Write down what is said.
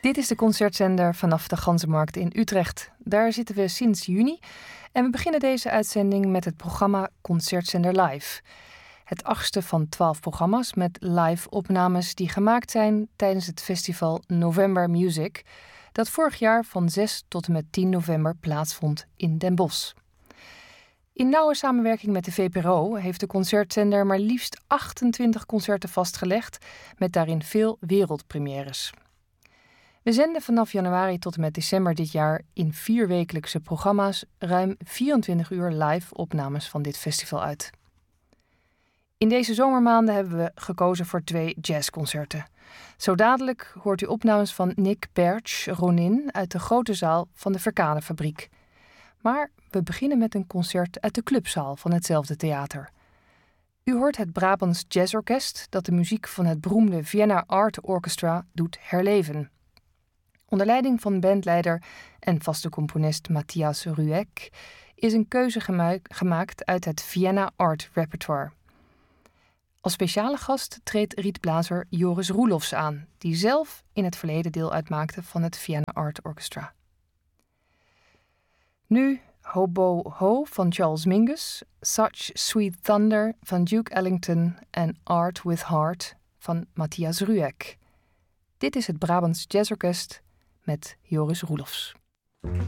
Dit is de concertzender vanaf de Ganzenmarkt in Utrecht. Daar zitten we sinds juni en we beginnen deze uitzending met het programma Concertzender Live. Het 8e van 12 programma's met live opnames die gemaakt zijn tijdens het festival November Music, dat vorig jaar van 6 tot en met 10 november plaatsvond in Den Bosch. In nauwe samenwerking met de VPRO heeft de concertzender maar liefst 28 concerten vastgelegd, met daarin veel wereldpremières. We zenden vanaf januari tot en met december dit jaar in 4 wekelijkse programma's ruim 24 uur live opnames van dit festival uit. In deze zomermaanden hebben we gekozen voor 2 jazzconcerten. Zo dadelijk hoort u opnames van Nick Perch Ronin uit de grote zaal van de Verkadefabriek. Maar we beginnen met een concert uit de clubzaal van hetzelfde theater. U hoort het Brabants Jazzorkest dat de muziek van het beroemde Vienna Art Orchestra doet herleven. Onder leiding van bandleider en vaste componist Matthias Rueck is een keuze gemaakt uit het Vienna Art Repertoire. Als speciale gast treedt rietblazer Joris Roelofs aan, die zelf in het verleden deel uitmaakte van het Vienna Art Orchestra. Nu Hobo Ho van Charles Mingus, Such Sweet Thunder van Duke Ellington en Art with Heart van Matthias Rueck. Dit is het Brabants Jazzorkest met Joris Roelofs.